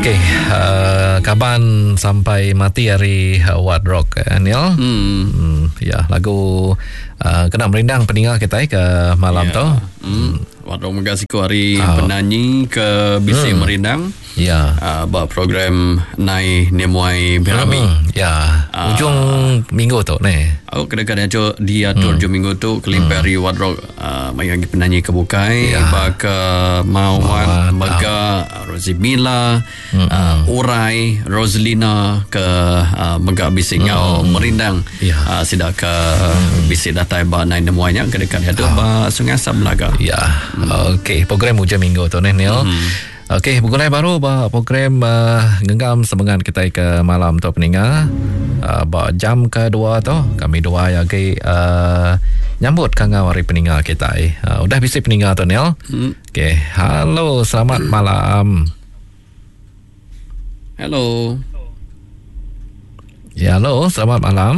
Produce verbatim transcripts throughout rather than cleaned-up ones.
Okey, uh, kaban sampai mati hari uh, Wad Rock, uh, Neil. Hmm. hmm. Ya, lagu uh, kena merindang pendengar kita eh, ke malam yeah. tu. Hmm. Wad Rock mengasihku hari oh. penyanyi ke Bisik hmm. Merindang. Ya. Uh, buat program Nai Nemuai Berami. Hmm. Ya. Uh, Ujung minggu tu ni. Aku kadang-kadang tu dia tu ujung minggu tu kelimpari hmm. Wad Rock uh, bagi penyanyi kebukai ya. Baka Mawan, Mega, oh. Rosimila, hmm. uh, Urai, Roslina ke uh, Mega Bisik ngau hmm. Merindang. Ya. Uh, sidak ke hmm. Bisik datai ba Nai Nemuainya kadang-kadang tu ba Sungai Asam Belaga. Ya. Hmm. Okey, program ujung minggu tu ni Neil. Hmm. Okey, bergulai baru bah program uh, genggam sebengan kita ke malam tu pendengar. Uh, bah jam kedua tu kami dua ya ke uh, nyambut kangau hari pendengar kita eh. Uh, udah bisa pendengar tu Neil. Hmm. Okey, halo, selamat hmm. malam. Hello. Ya, halo, selamat malam.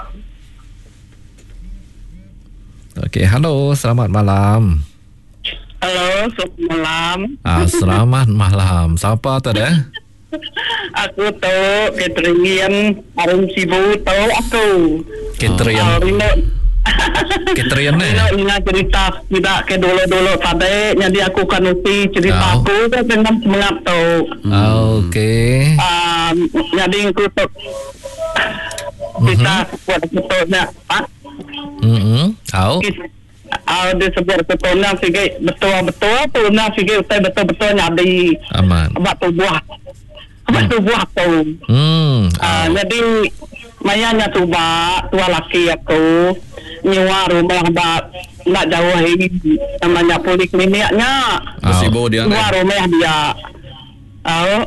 Okey, halo, selamat malam. Halo, selamat malam. Ah, selamat malam. Siapa tu dah? Aku tu Katrian Arum Sibu tu aku. Katrian. Oh, Katrian ni. Ina cerita tidak ke dulu-dulu tadi. Jadi aku kan uti cerita oh. aku tu tentang semangat tu. Oh, okey. Ah, jadi aku tu kita buat fotonya. Ah. Hmm. Tahu. Ah, dia sebut betulnya sikit betul-betul pernah sikit betul-betul nyadi aman abak tu buah abak tu buah tu hmm. ah, jadi mayanya coba tua laki aku nyewa rumah abak nak jauh ini namanya polikliniknya oh. nyewa rumah dia oh.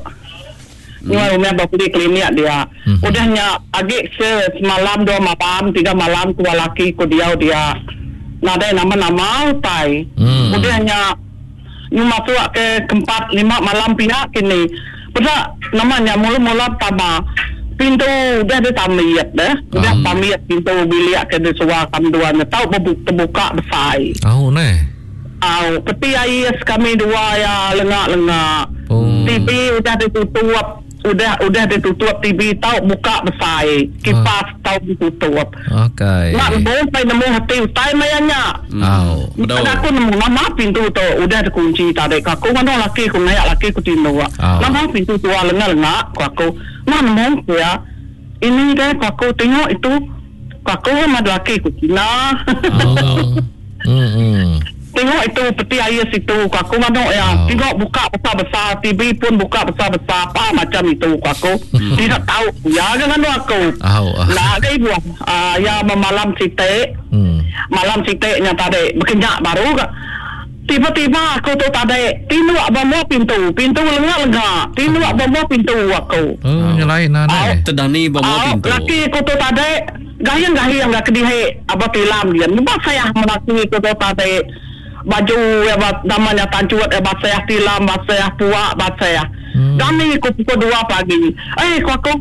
nyewa rumah abak poliklinik dia hmm. udahnya agak semalam dua malam tiga malam tua laki ku dia dia nada nama-nama utai. Hmm. Kemudiannya ni masuk ke keempat lima malam pihak kini. Pada namanya mula-mula tama pintu dah ada tamiat dah. Dah um. tamiat pintu bilik ke disuakan duanya tahu terbuka besar. Oh ne. Oh, peti ais kami dua ya lengak-lengak. Oh. T V udah ditutup. Udah udah ditutup T V tahu buka besar. Kipas oh. tahu ditutup. Okey. Nak nemu pai nemu hati utai mayanya. Oh. Betul. Aku nemu nama pintu tu udah dikunci tadi. Aku kan laki aku naik laki aku tino. Oh. Nama pintu tu lengah-lengah aku. Nah nemu ya. Ini deh aku tengok itu. Aku sama laki aku Cina. Oh. Hmm. Tengok itu peti ais itu aku mana ya oh. tengok buka besar-besar T V pun buka besar-besar apa macam itu aku hmm. tidak tahu ya dengan aku oh. nah ada ibu uh, ya malam site hmm. malam site-nya tadi berkenyak baru tiba-tiba aku tu tadi tinu abang pintu pintu lengah-lengah tinu abang pintu aku oh nyalain nana tedani abang pintu laki aku tu tadi gayang-gayang gak kedihe abang tilam dia lupa saya melaki aku tu tadi baju ya namanya tancuat ya basah tilam basah puak basah hmm. kami ikut pukul dua pagi eh aku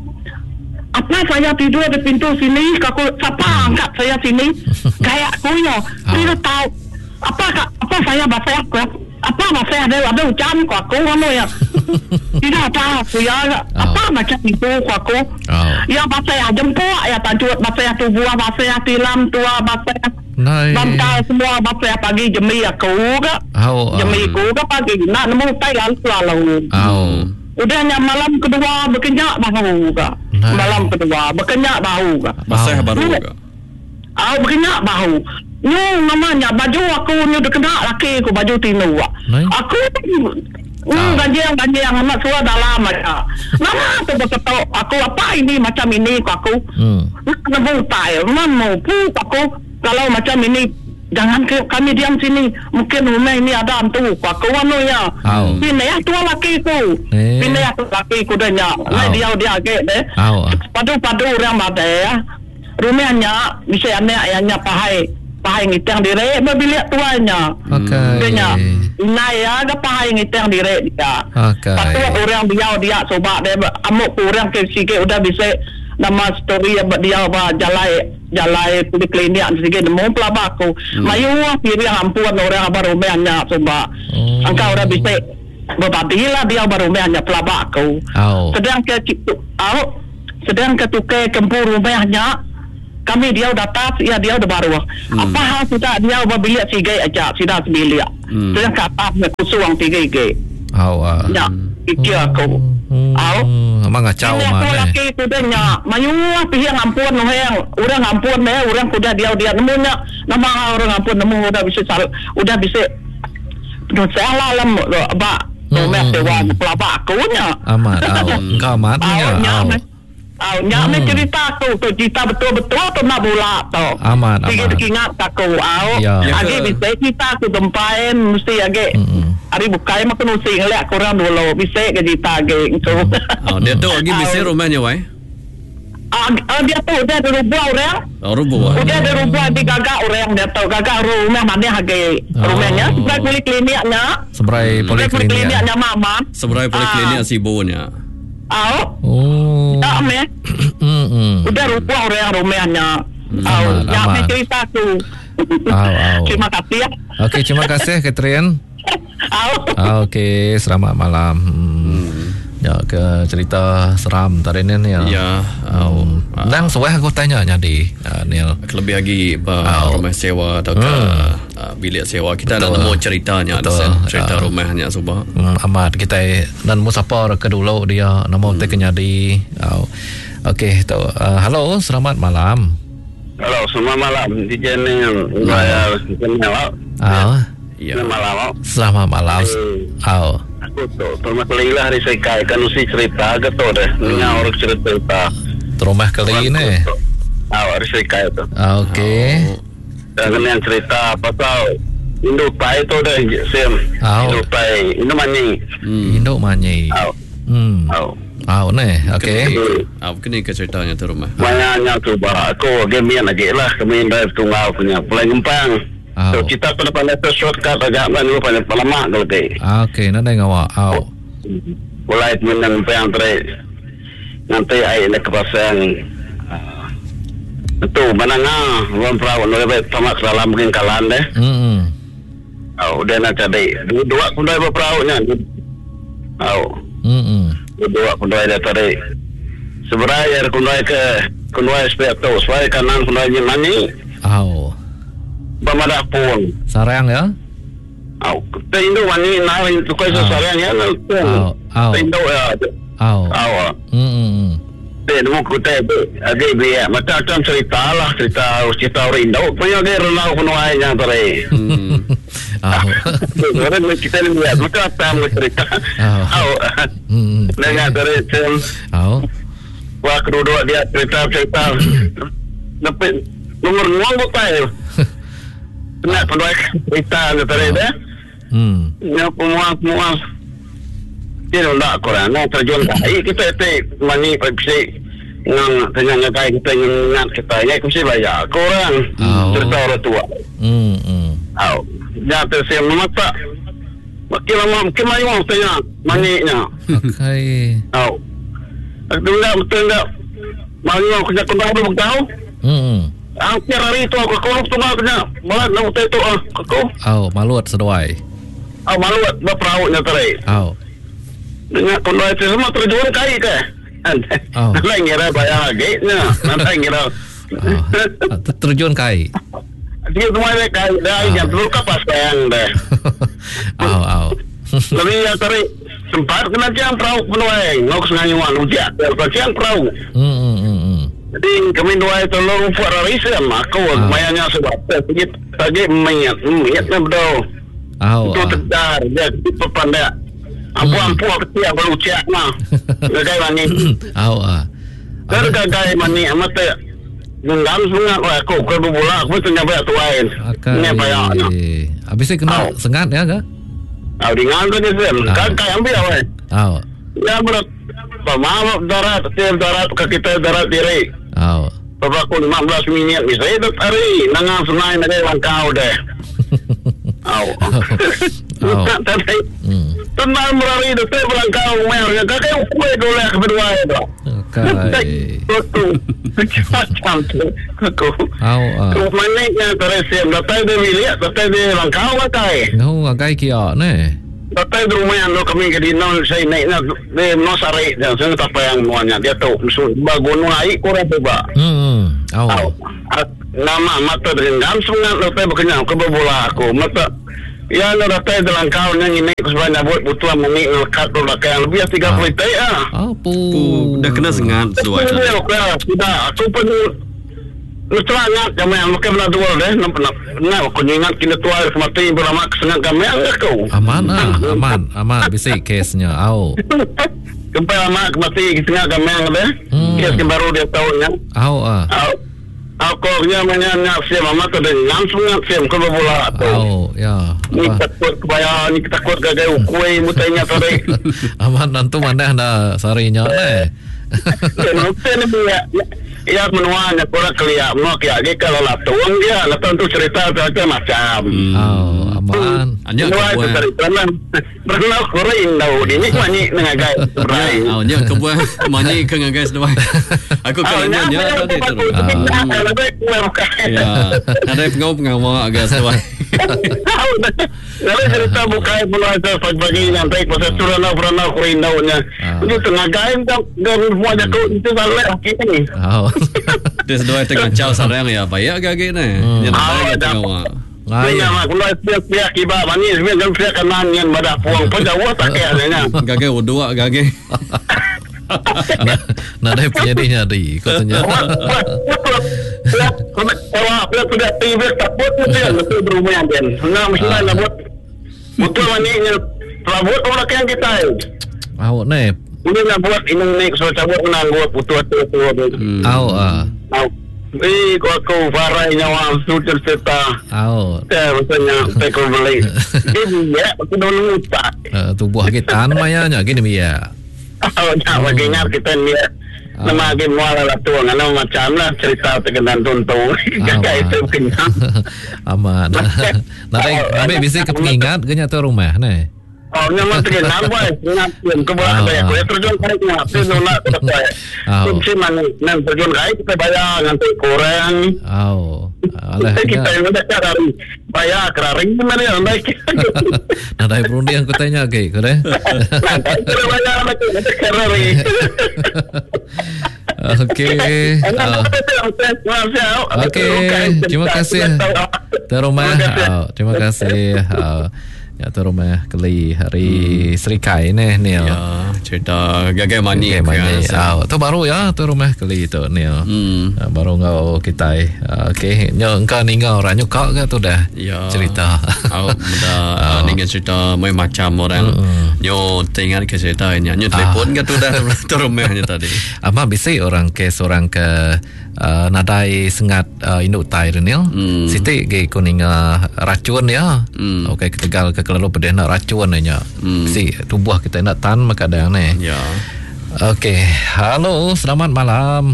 apa saya tidur di pintu sini aku siapa angkat saya sini kayak kuyo tidak tahu apa apa saya basah apa basah ada ada hujan aku kamu ya tidak tahu ya apa macam itu aku ya basah jemput ya tancuat basah tubuh basah tilam tua basah bantal semua bapa pagi jemi aku ke oh, jemi aku ke pagi nak nemu tai lalu lalu oh. Udahnya malam kedua berkenyak bahu ke malam kedua berkenyak bahu ke basah baru ke ah berkenyak bahu ni namanya baju aku ni dah kena laki aku baju tino aku Hmm, ganjang ganjang anak suara dalam aja. Nama tu betul aku apa ini macam ini aku. Hmm. Nak nemu tai, mana pu aku kalau macam ini jangan ke, kami diam sini mungkin rumah ini ada hantu aku anu ya. Oh. Pindah ya tua laki ku. Eh. Pindah ya laki ku dah nyak. Lai dia dia agak deh. Oh. Padu-padu orang ada ya. Rumahnya bisa anak ayahnya pahai. Pahai ngitang dire berbilik tuanya. Okey. Dia Inai ya ada pahai ngitang dire dia. Okey. Satu orang dia dia coba dia amuk orang ke sikit udah bisa nama story dia apa jalai jalai poliklinik sikit nemu pelaba aku. Hmm. Mayu pilih ampun orang apa rumahnya coba. Hmm. Angka udah bisa berbadilah dia baru rumahnya pelabak aku. Oh. Sedang ke oh, sedang ke tukar kempur rumahnya kami dia udah tas ya dia udah baru. Hmm. Apa hal sudah dia berbilik tiga aja sudah sembilan. Hmm. Sedang ke atasnya kosong tiga tiga. Oh. Uh. Ya, iki aku. Hmm. Oh. Mang ngacau mana? Laki itu dia nya, mayu pihak ngampun yang orang ngampun deh, orang kuda dia dia nemunya nama orang ngampun nemu udah bisa sal, udah bisa no salah lah ba no mek dewa pelabak aku nya. Amat, au, engkau amatnya. Au. Au, nya me cerita tu, tu cerita betul-betul tu nak bola tu. Amat, amat. Sikit ingat aku, au. Agi bisa cerita tu tempain mesti agi. Ari bukai mak kena sing lek kurang dulu bisa ke cerita agi tu. Oh, dia tu lagi bisa rumahnya wai. Ah, dia tu dia ada rubah orang. Oh, rubah. Dia ada rubah di gagak orang dia tahu gagak rumah mana hagi rumahnya sebelah polikliniknya. Sebelah polikliniknya mama. Sebelah poliklinik sibunya. Oh. Oh. Tak me. Hmm. Udah rubah orang rumahnya. Oh, ya me cerita tu. Oh, terima kasih ya. Okey, terima kasih Catherine. Oh. Okey, selamat malam. Hmm. Ya, ke cerita seram tadi ni ya. Ya. Oh. Nang suai aku tanya nyadi uh, Neil. Lebih lagi uh, rumah sewa atau ke hmm. uh, bilik sewa kita ada mau ceritanya ada cerita uh, rumahnya subah. Hmm, amat kita dan musafar ke dulu dia nama hmm. teh nyadi. Oh. Okey, tu. Uh, halo, selamat malam. Halo, selamat malam. Di channel saya kenal. Ah. Ya. Malam. Selamat malam. Oh. Aku tu, terima kasih lah hari saya kan usi cerita gitu deh. Dengar orang cerita. Terumah kali ni. Ah, hari saya tu. Okey. Dan yang cerita apa tahu Induk pai tu deh, Sim. Induk pai, Induk mani. Induk mani. Oh. Hmm. Oh. Oh, ni. Okey. Ah, kini ke ceritanya tu rumah. Banyaknya tu bah aku gemian lagi lah, kami drive tunggal punya. Paling gempang. Oh. So kita pada pada shortcut agak mana pada lama kalau deh. Okey, nanti ngawa. Oh. Mulai menang yang terakhir. Nanti air nak kepasang. Itu mana ngah, orang perawan orang tamak dalam mungkin kalan deh. Hmm. Oh, udah nak jadi dua pun dah berperawannya. Oh. Hmm. Dua pun dah tadi. Sebenarnya kundai ke kundai spek tu, supaya kanan kundai mani. Oh. Pemada pun. Sarang ya? Oh, tendo mani nah itu kau sarang ya. Oh. Oh. Tendo ya. Oh. Oh. Hmm. Tendo kita ada biar macam cerita lah cerita cerita orang Indo. Punya dia renau kundai yang tadi. Hmm. Oh. Orang kita lihat macam apa cerita. Oh. Hmm. Dengar dari Tim. Oh. Wah, kedua dia cerita-cerita. Dapat nomor uang bukan. Nak pendai cerita tadi dah. Hmm. Ya pemuas-pemuas. Dia nak Quran, nak terjun kai kita itu mani pergi ngang tanya kai kita ingat kita ya kita bayar Quran. Cerita orang tua. Hmm. Hmm. Oh. Ya tersiam mata. Makin lama makin lama tanya maninya. Okey. Oh. Aku tak betul tak. Mari aku nak kembali aku tahu. Hmm. Hampir hari itu aku kolok tunggal kena. Malah nak itu ah aku. Oh, maluat seduai. Oh, maluat berperautnya tadi. Oh. Dengan kondisi itu semua terjual kai ke? Oh. Nanti ngira bayar lagi. Nanti ngira. Terjun kai. Dia semua ada kai. Dah yang dulu kapas sayang dah. Oh, oh. Tapi yang tadi sempat kena jam perahu penuai. Ngok senganyuan ujian. Terkasihan perahu. Hmm, hmm, hmm. Jadi kami dua itu lalu buat rarisan. Aku mayanya sebab sedikit lagi mayat. Mayatnya betul. Oh, itu terdar. Dia berpandai. Ampu-ampu kecil baru uciak mah. Gagai mani. Oh, ah. Dari gagai mani amat tak. Genggam sungat aku. Kau bola aku tu nyampe tuain. Ini apa ya? Habisnya kena sengat ya ke? Oh, dengan tu dia sem. Kan kai ambil apa? Oh. Ya berat. Pemawak darat, tim darat ke kita darat diri. Oh. Bapak aku lima belas minit bisa itu hari nangang sungai nanti langkau deh. Oh. Oh. Tapi tenang berari itu saya berangkau mereka kakek kue dulu kedua itu. Kai. Betul. Macam tu. Aku. Oh. Maniknya terus datang dia milik, datang dia langkau makai. No, agai kia ne. Datang di rumah yang kami ke di non saya naik na de no sare dan saya tak payang muanya dia tahu bagun naik kurang tiba. Hmm. Oh. Nama mata dengan sungat lepas berkenyang ke bola aku mata ya no datang dalam kau nyanyi naik sebanyak buat butuh menit lekat tu lah yang lebih tiga puluh tay ah. Apa? Dah kena sengat suai. Sudah aku pun Nusrangat kami yang mungkin benar dua deh, nampak nak aku ingat kini tua mati berlama kesengat kami yang aku. Aman ah, aman, aman. Bisa kesnya, au. Kempai lama mati kesengat kami yang deh, kes baru dia tahunya. Au ah. Au, aku punya menyanyi siapa mama tu deh, langsung siapa kau bola tu. Au, ya. Ni takut kebaya, ni takut gagai ukui mutainya tadi. Aman nanti mana dah sarinya eh. Mungkin dia ya menuanya kurang kelihatan mau kayak gitu kalau lah tuang dia lah tentu cerita cerita macam oh aman anya kebuah cerita lah pernah kurang tahu ini manyi nengagai berai oh nya kebuah manyi ke ngagai sedoi aku kalanya nya tadi tu ya ada pengau pengau agak sedoi kalau cerita bukai pula pagi yang baik pasal turun lah pernah kurang tahunya itu tengah gain kan dan semua jago itu salah ini dia sedoi tengah caw sarang ya bayak gage ni nya tak tengah Ay, mak kalau dia kiba manis dia kan dia kanan yang badak puang pejawa tak kayaknya. Gage dua gage. Nah, dah punya dia di katanya. Kalau dia sudah T V takut dia mesti berumah dia. Nah, mesti nak buat betul maninya. Buat orang yang kita. Awak ni. Ini nak buat ini naik so cabut menang buat putus tu. Awak ah. Eh, kau aku farai nyawa sudah cerita. Oh. Ya, maksudnya tekol beli. Ini ya, aku dah lupa. Tubuh kita namanya gini ya. Oh, nak bagi ingat kita ni. Nama lagi mual lah tu, nama macam lah cerita terkenal tuntung. Kakak itu kenyang. Aman. Nanti kami bisa kepingat kenyang tu rumah ni. Oh, nyaman terkenal boy. Ingat yang kebuah bayar. Kau terjun kait nak, terjun nak terjun. Kunci mana? Nan terjun kait kita bayar nanti kurang. Oh, alah. Kita yang ada cara bayar kering mana yang baik. Nah, dah berundi yang kutanya ke, kau deh. Kita bayar macam macam kering. Okey. Okey. Terima kasih. Terima. Terima kasih. Ya tu rumah keli hari hmm. Sri Kai ni Neil. Ya, cerita gagai mani. Gagai mani. Ah, tu baru ya tu rumah keli tu Neil. Hmm. Uh, baru ngau kita. Uh, Okey, nyo engkau ningau orang nyuka ke tu dah ya. Cerita. Au, dah ningau cerita mai macam orang. Hmm. Nyo tengah ke cerita nya. Nyo telefon ke tu dah tu rumahnya tadi. Ama bisa orang ke seorang ke uh, nadai sengat uh, induk tai Neil. Hmm. Siti ke kuning uh, racun ya. Hmm. Okey, ketegal ke kalau pada nak racun aja. Hmm. Si tubuh kita nak tan maka ada ni. Ya. Okey. Halo, selamat malam.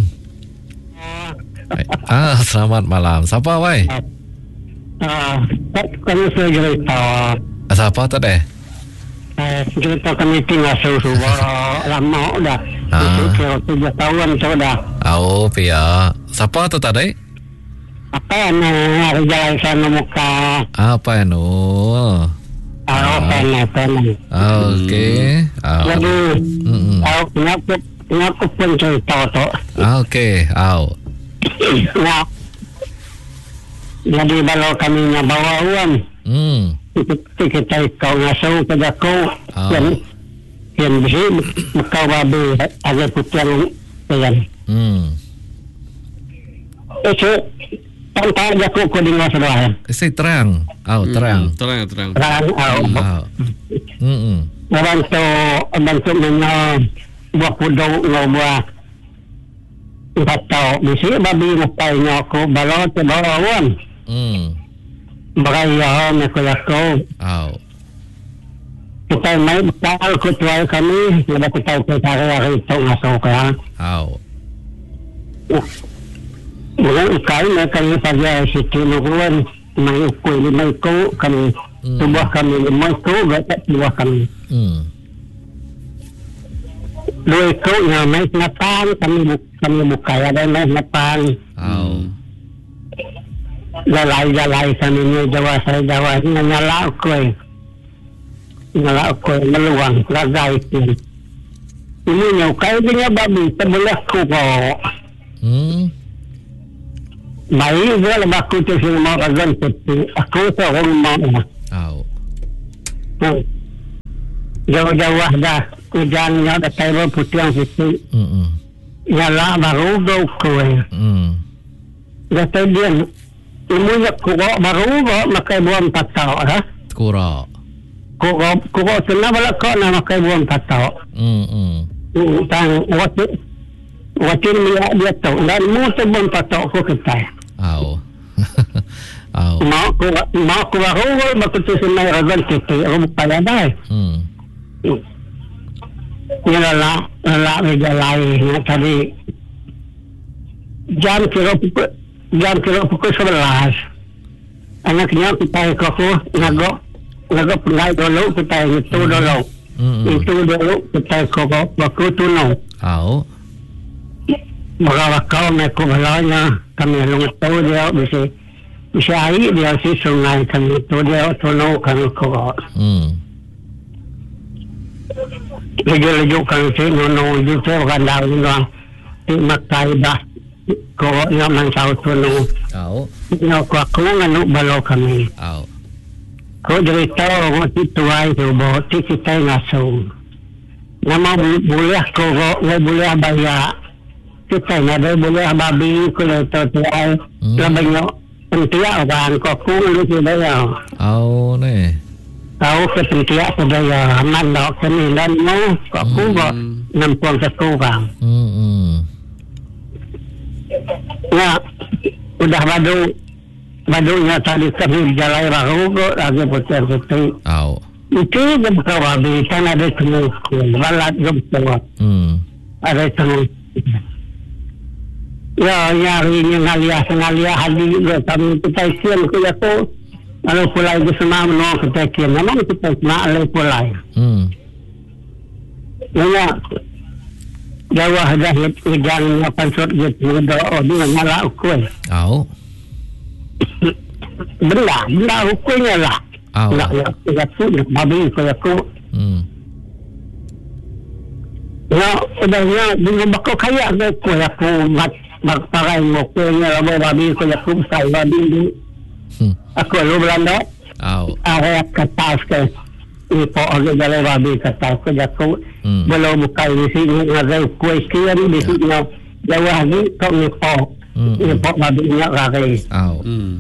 Ah, selamat malam. Siapa wai? Ah, kami saya cerita. Siapa tadi? Eh, cerita kami tinggal susu lama dah. Itu tiga tahun sudah. Oh, pia. Siapa tu tadi? Apa yang hari jalan sana muka? Apa yang oh? Oh, pernah, pernah. Okey. Jadi, aku kenapa, kenapa pun cerita tu. Okey, au. Nah, jadi kalau kami nak bawa uang, hmm. kita kau ngasuh pada kau, dan yang besi, kau babi ada putihan dengan. Hmm. Itu tanpa aja kau kau dengar sudah. Isi terang, au terang, terang, terang. Terang, au. Hmm. Orang tu, orang tu mana buat pudau ngobah. Tak tahu, besi babi mustahilnya aku bawa tu bawa uang. Hmm. Beraya nak aku. Au. Kita main bekal ketua kami, kita kita kita hari itu masuk ya. Au. Bukan kali nak kami saja situ nuruan main ukui lima ku kami tubuh kami lima ku tak tubuh kami. Hmm. Dua ku yang main natang kami kami buka ada main natang. Oh. Jalai jalai kami ni Jawa saya Jawa ni nyala ukui. Ngalah aku meluang ragai itu. Ini nyukai punya babi terbelah kukok. Hmm. Baik dia lebih aku tu semua ragan itu. Aku seorang mau. Au. Hmm. Jauh-jauh dah hujannya dah cair putih yang situ. Hmm. Ngalah baru go kue. Hmm. Dah dia imunya kukok baru go makai buang patau dah. Kurang. Kukok kukok senang bala kau nak makai buang patau. Hmm. Hmm. Tang waktu waktu dia dia tahu dan mu sebelum patau aku ketai. Au. Au. Mau aku mau aku baru waktu tu senang ragan kita aku payah dah. Hmm. Ini lah lah meja lain tadi jam kira pukul jam kira pukul sebelas. Anaknya kita aku ngagok ngagok pelai dulu kita itu dulu. Hmm. Itu dulu kita kau waktu tu no. Au. Bawa kau nak belanya kami long tahu dia bisa bisa air dia si sungai kami tu dia tu no kami kau. Hmm. Lagi-lagi kan si no no itu kan dah ni orang di makai dah kau yang mansau tu no. Au. No kau aku nganu balau kami. Au. Kau jadi tahu waktu tu ay tu bawa ti kita ngasung. Nama boleh kau nggak boleh bayar. Kita ada boleh babi kalau tu ay lebihnya pentia orang kau aku lu sudah. Au ni. Tahu kepentia sudah ya aman dok kami dan mau kau aku buat nampuang sekurang. Hmm. Hmm. Ya udah badu badunya tadi kami jalan baru lagi putih-putih. Au. Itu dia bukan babi kan ada semua balat gempa. Hmm. Ada semua. Ya nyarinya ngalia ngalia hadi kami kita kian ke aku lalu pulai ke semua menolak kita kian memang kita nak lalu pulai. Hmm. Ya jauh dah hujan lapan sot gitu oh dia ngalah ukui. Au. Benda benda ukunya lah. Au. Nak ya tu babi ke aku. Hmm. Ya udah ya dengan bakal kaya ke aku aku mat mak pakai ngokunya lah babi ke aku sai babi ni. Hmm. Aku lu Belanda. Au. Ada kertas ke ipo ada jalan babi kertas ke aku. Hmm. Belum buka di sini ada kuih kian di sini. Jauh lagi kau ipo. Ipo babi ni lagi. Au. Hmm.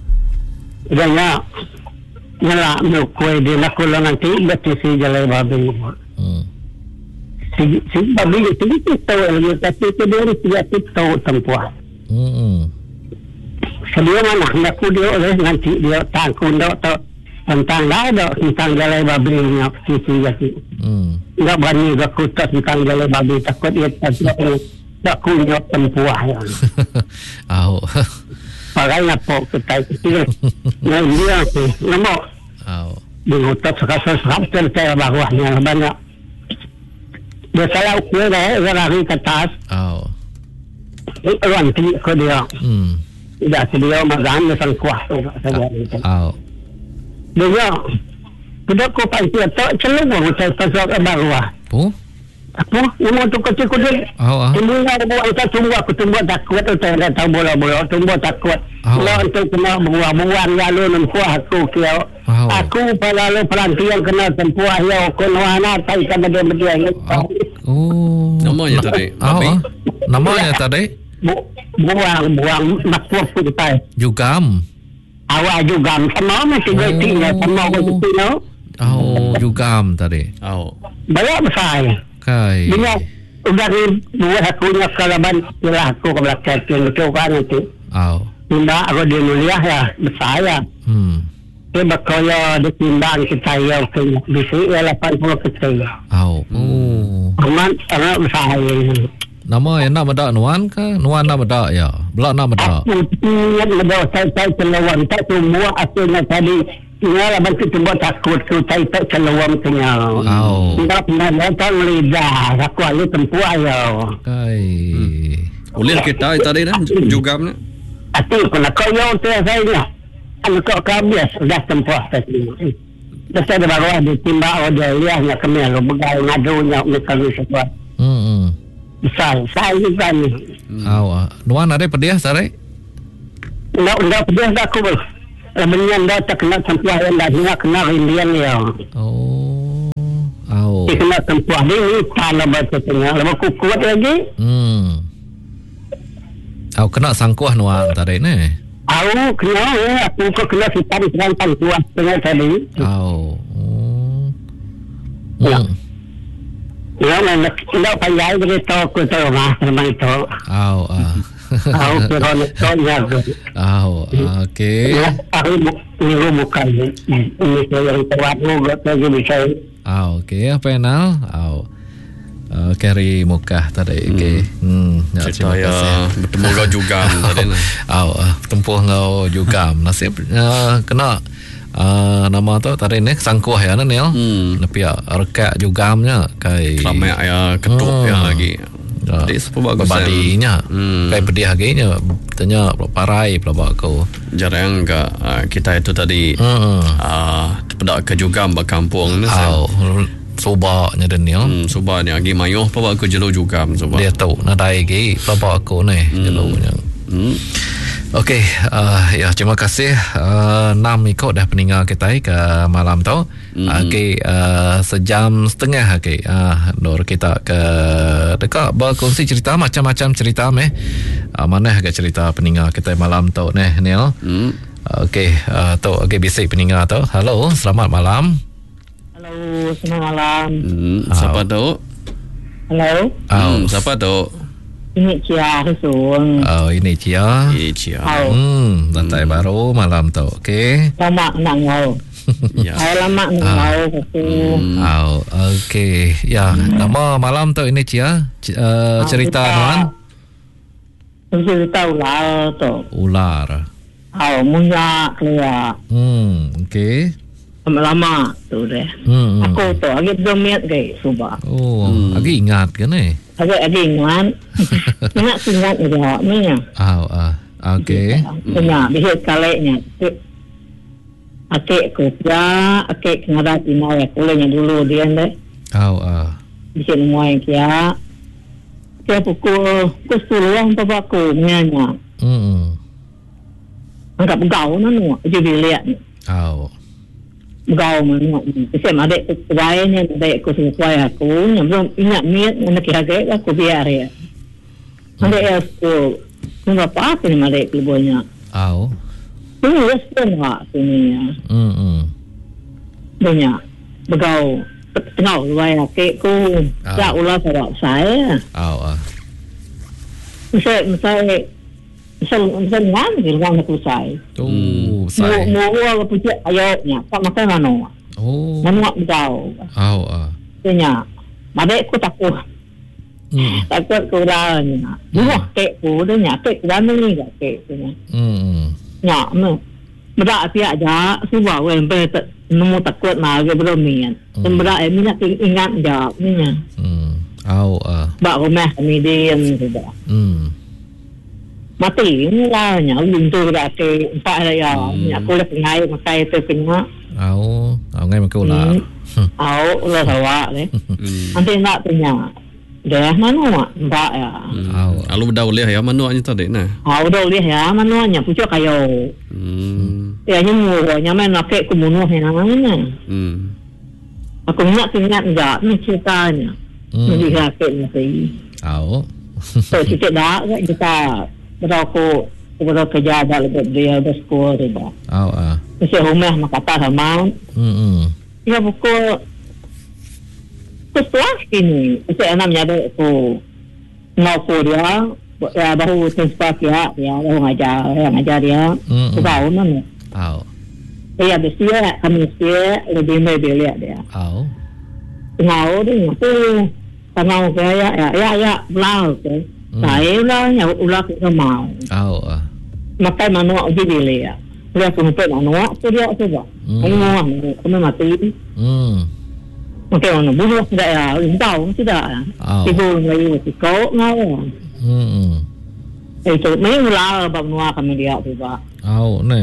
Dan ya nyala no kuih di nak ulang nanti betul si jalan babi. Hmm. Si si babi itu itu tahu lagi tapi itu dia tidak tahu tempuh. Hmm. Sebelum anak aku dia oleh nanti dia takut dah tahu tentang ada tentang jalan babi yang sisi lagi. Hmm. Enggak berani aku tentang jalan babi takut dia tak tak kunyot tempuh. Au. Pakai apa kita itu nah dia tu nama Au. diutak sekasar terkaya bawahnya banyak dia salah ukuran dah lari ke atas Au. ranti ke dia Hmm. tidak sedia makan dengan kuah tu saja Au. dia kita ko pasti tak celung kita pasal bawah Pu? apa nama tu kecil-kecil Au. Au. tunggu aku kita tunggu aku tunggu takut tu saya tak tahu bola-bola tunggu takut kalau untuk kena buang-buang lalu nempuh aku kira aku lalu pelantian kena tempuh ya kono anak tai kan dia dia Oh. Namanya tadi babi. Namanya tadi buang buang makwa kita Jugam. awak juga sama mesti dia sama aku tu no Oh, Jugam tadi. Au. banyak besar Kai. dia udah buat aku nak kalaban lah aku ke belakang itu kan itu Au. tindak aku di mulia ya besar ya Hmm. dia berkaya di timbang kita ya bisa ya lapan puluh kecil Au. Oh. aman anak besar ini Nama yang nak medak nuan ke? Nuan nak medak ya. Belak nak medak. aku ingat medak saya celawan tak semua asalnya tadi tinggal abang kita buat takut ku saya tak celawan punya Au. tidak pernah datang lidah aku ada tempuh ya Kai. Ulir kita tadi dah juga ni. Ati kena kaya tu saya ni. Anu kau kabias dah tempuh tadi. Saya baru ada timbak ada liah nak kemel begal ngadunya mekanis sebab. Hmm. Besar saya juga ni. Aw, nuan ada pedih sare? Ndak ndak pedih dak aku. Lamunnya ndak tak kena tempuh yang dah dia kena rindian ya. Oh. Aw. Kena tempuh ni tanah baca tengah. Lama ku kuat lagi. Hmm. Aw kena sangkuah nuan tadi ni. Aku kena ya, aku kena kena sipan sipan kuat tengah tadi. Aw. Ya. Ya, nak nak payah begitu aku tu mah memang itu. Aw ah. Aku kena nak ya. Aw, okey. Aku ni bukan ini saya yang kuat juga lagi bisa. Aw, okey apa enal? Aw. Uh, carry mukah tadi okey. Hmm, ya, terima kasih. Bertemu kau juga tadi. Aw, uh, tempuh kau juga. Nasib uh, kena uh, nama tu tadi ni sangkuah ya Nel. Hmm. Tapi ya rekat jugamnya kai ramai ya ketuk hmm. ya lagi. Jadi sebab bagus badinya. Hmm. Kai pedih haginya tanya parai pelabak kau. Jarang ke uh, kita itu tadi hmm. uh, pedak ke jugam berkampung ni. Aw. Sobaknya Daniel. Hmm, sobaknya lagi mayuh apa aku jelo juga sobak. Dia tahu nadai lagi pelabak aku ni hmm. jelonya. Hmm. Okey, uh, ya terima kasih uh, enam ikut dah peninggal kita ke malam tu. Mm-hmm. Okey, uh, sejam setengah okey. Ah, uh, dor kita ke dekat berkongsi cerita macam-macam cerita meh. Uh, mana agak cerita peninggal kita malam tu ni Neil. Mm. Uh, okey, uh, tu okey bisik peninggal tu. Halo, selamat malam. Halo, selamat malam. Mm, siapa tu? Halo. Oh, mm, siapa tu? Ini Cia Husung. Oh, ini Cia. Ini Cia. Oh. Hmm, lantai hmm. baru malam tu. Okey. Lama nak ngau. Ya. Saya lama nak ngau tu. Oh, okey. Ya, hmm. nama malam tu ini Cia. C- uh, cerita tuan. Cerita ular tu. Ular. Oh, munyak keluar. Hmm, okey. Lama tu deh. Hmm. Aku tu agak domiat gay subah. Oh, hmm. agak ingat kan ni? Agak agak ingat. Ingat ingat dia ni. Ah, ah. Okey. Punya bisa kalainya. Akek kerja, akek ngadat ina ya kulenya dulu dia deh. Oh, ah. Bisa muai kia. Kia pukul pukul sepuluh papa aku nyanya. Hmm. Anggap gau nanu, jadi lihat. Oh. Gau mana saya madek kuainya madek ku kuai aku yang belum ingat niat nak kira aku biar ya madek aku enggak apa-apa ni madek keluarnya au tu semua sini hmm hmm banyak begau tengah luai aku ku tak ulah sebab saya au ah saya saya Misal, misal ngan, ngan aku say. Oh, say. Mau mau aku punya ayatnya, tak makan mana. Oh. Mana kau? Oh, ah. Tanya, madek aku takut. Hmm. Takut kurangnya. Dua kek ku, dia nyakit kurang ni tak kek punya. Hmm. Nyak, no. Berak pihak aja, sebab when betul nemu takut nak ke bermian. Dan berak ini nak ingat jawab ni. Hmm. Oh, ah. Bak rumah kami dia ni sudah. Hmm. Mati ni lah nya ulun tu dah ke empat raya nya aku lek ngai makai tu kena au au ngai makai ular au ular sawa le nanti nak punya dah mana mbak ya au alu dah boleh ya mana nya tadi nah au dah boleh ya mana nya pucuk kayo hmm ya nya mu nya main nak ke kumunuh ya mana hmm aku nak ingat enggak ni ceritanya ni rakit mesti au so cerita dah kita berapa berapa kerja dah lebih dia dah sekolah riba. Oh ah. Mesti rumah makata sama. Hmm. Dia pukul sesuatu ini. Saya namanya ada aku mau dia ya baru tempat dia dia baru ngajar dia ngajar dia. Tahu mana? Oh. Dia biasa kami biasa lebih lebih lihat dia. Oh. Tahu dia tu tahu saya ya ya ya belau tu. Saya lah yang ulah kita mau. Oh. Makai manuak uji bila ya. Dia sumpah manuak tu dia tu bah. Ini manuak, kami mati. Hmm. Makai manuak bunuh tidak ya, tahu tidak. Ibu lagi mesti kau ngau. Hmm. Itu, mana ulah bab manuak kami dia tu bah. Oh, ne.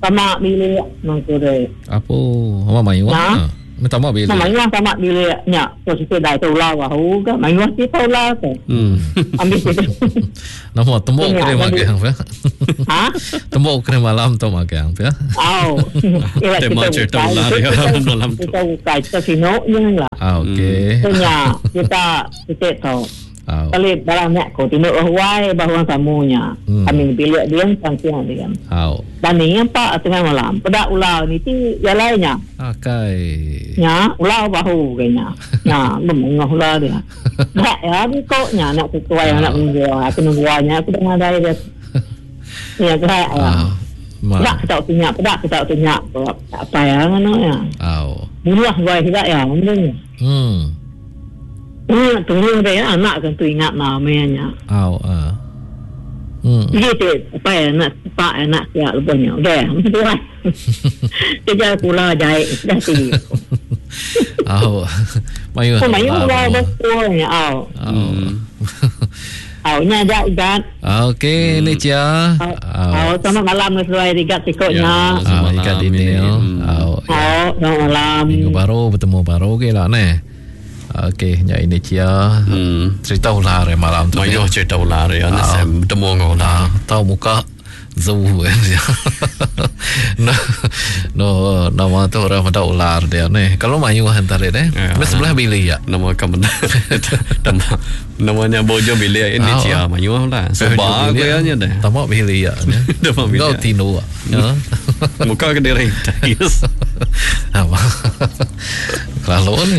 sama bilik nunggu deh. Apa? Apa mayu? Nah. Minta maaf bilik. Mayu sama biliknya. Terus itu dah tahu lah wahyu kan. Mayu sih tahu lah tu. Hmm. Ambil itu. Nama tembok kena makan apa? Ha? Tembok kena malam tu makan apa? Oh. Tema cerita ular ya malam tu. Kita buka kita sino yang lah. Ah, okey. Punya kita kita tahu. Oh. Kali dalam nak kau tino huai bahawa tamunya. Hmm. Kami bilik dia sang-sang dia. Oh. Dan ni apa tengah malam. Pada ular ni ti yang lainnya. Okay. Ya, ular bahu kayaknya. Ya, memangah ular dia. Tak ya, ni kau nya nak sesuai nak menunggu. Aku nungguannya aku dah ada dia. Ya, tak ya. Tak kita punya, tak kita punya. Apa ya ngono ya. Oh. Bunuh gua tidak ya, mungkin. Hmm. Hmm, tunggu deh anak kan tu ingat namanya. Oh, ah. Hmm. Gitu, apa ya nak pak anak ya lebihnya. Dah, mesti lah. Kerja pula jahit dah sih. Oh. Mayu. Oh, mayu lah betulnya. Oh. Oh. Oh, nya ada ikat. Okey, ni Cia. Oh, selamat malam sesuai ikat tikoknya. Ah, ikat ini. Oh. Oh, selamat malam. Minggu baru bertemu baru okeylah ni. Okey, nya ini Cia. Hmm. Cerita ular ya malam tu. Mayu cerita ular ya. Ni saya bertemu dengan ular. Tahu muka zoo kan dia. no, no, nama tu orang pada ular dia ni. Kalau mayu hantar dia ni. Ya, Di sebelah bilik ya. Nama kamu nama namanya Bojo bilik ini Cia Mayu lah. Sebab aku nya dah. Tamak bilik ya. Tamak bilik. Kau tino ah. Muka ke dia yes. Apa? Lalu ni.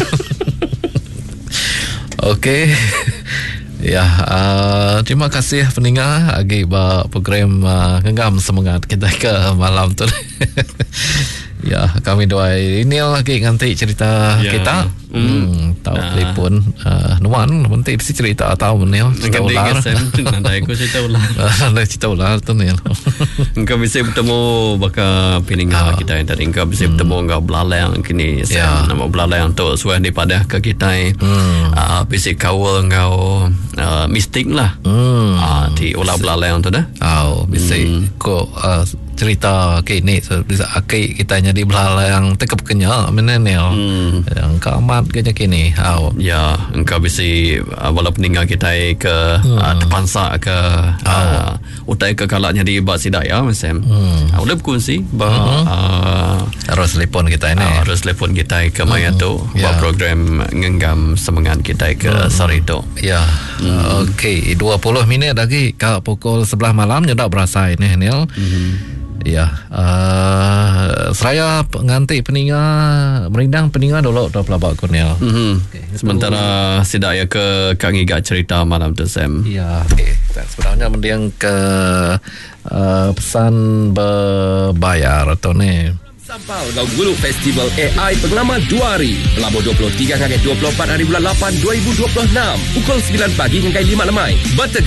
Okey. Ya, uh, terima kasih pendengar agi ba program uh, Genggam Semangat kita ke malam tu. Ya, kami doa ini lagi nanti cerita ya. Kita. Hmm, tahu nah. Telefon uh, Nuan nanti bisa cerita tahu ni cerita ular. Nanti aku cerita ular. Nanti cerita ular tu ni. Engkau bisa bertemu baka pendengar uh, kita yang tadi engkau bisa hmm. bertemu engkau belalai kini yeah. Nama belalai untuk suai daripada ke kita. Hmm. Uh, bisa kawal engkau uh, mistik lah. Hmm. Uh, di ular belalai untuk dah. Oh, bisa hmm. ko uh, cerita kini so, bisa akik kita jadi belalai yang tekap kenyal menenel. Hmm. Yang kamat kerja kini. Oh. Ya, engkau bisa uh, walaupun tinggal kita ke hmm. uh, terpansak ke uh, oh. utai ke kalaknya di bak sidaya macam. Hmm. Uh, boleh berkongsi bah hmm. uh, harus telefon kita ini. Uh, harus telefon kita ke hmm. maya tu yeah. Bah program Genggam Semangat kita ke hmm. sore tu. Ya. Hmm. Okey, dua puluh minit lagi ke pukul sebelas malam dah berasa ini Neil. Hmm. Ya, uh, saya nganti peninggal merindang peninggal dulu dah pelabak Cornel. Mm-hmm. Okay. Sementara sidaya ke Kak Ngigat cerita malam tu Sam. Ya, okey. Sebenarnya mendiang ke uh, pesan berbayar atau ni. Sampau Gau Gulu Festival A I Pengalaman dua hari Selama dua puluh tiga hingga dua puluh empat hari bulan lapan dua ribu dua puluh enam Pukul sembilan pagi hingga lima lemai Bertegak